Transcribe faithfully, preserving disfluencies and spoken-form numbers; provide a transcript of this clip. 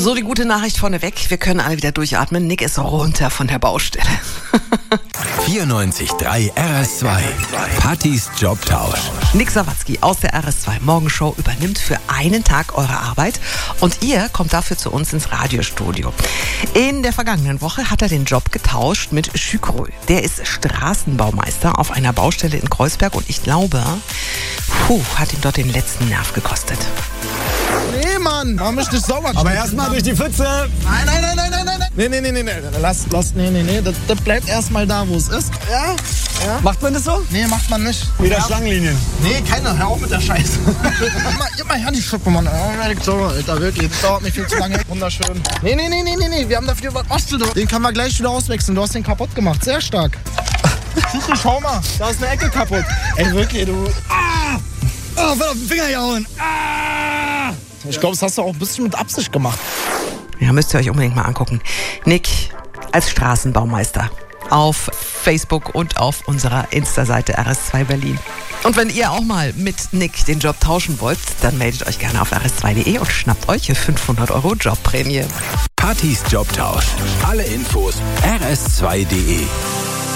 So, die gute Nachricht vorneweg. Wir können alle wieder durchatmen. Nick ist runter von der Baustelle. vierundneunzig Komma drei R S zwei. Pattys Jobtausch. Nick Sawatzki aus der R S zwei Morgenshow übernimmt für einen Tag eure Arbeit und ihr kommt dafür zu uns ins Radiostudio. In der vergangenen Woche hat er den Job getauscht mit Schükrö. Der ist Straßenbaumeister auf einer Baustelle in Kreuzberg und ich glaube, puh, hat ihm dort den letzten Nerv gekostet. Nee, Mann, mach mich nicht sauber. Aber erstmal durch die Pfütze. Nein, nein, nein, nein, nein, nein. Nee, nee, nee, nee, nee. Lass, lass, nee, nee, nee. Das, das bleibt erstmal da, wo es ist. Ja? Ja? Macht man das so? Nee, macht man nicht. Wieder ja. Schlangenlinien. Nee, keine. Hör auf mit der Scheiße. Gib mal, gib mal her die Schuppe, Mann. Oh, ich sauer, Alter, wirklich. Das dauert nicht viel zu lange. Wunderschön. Nee, nee, nee, nee, nee, nee. Wir haben dafür, was machst du da? Den kann man gleich wieder auswechseln. Du hast den kaputt gemacht. Sehr stark. Schüsse, schau mal. Da ist eine Ecke kaputt. Ey, wirklich, du. Ah! Oh, voll auf den Finger gehauen. Ah! Ich glaube, das hast du auch ein bisschen mit Absicht gemacht. Ja, müsst ihr euch unbedingt mal angucken. Nick als Straßenbaumeister auf Facebook und auf unserer Insta-Seite R S zwei Berlin. Und wenn ihr auch mal mit Nick den Job tauschen wollt, dann meldet euch gerne auf r s zwei punkt d e und schnappt euch fünfhundert Euro Jobprämie. Pattys Jobtausch. Alle Infos r s zwei punkt d e.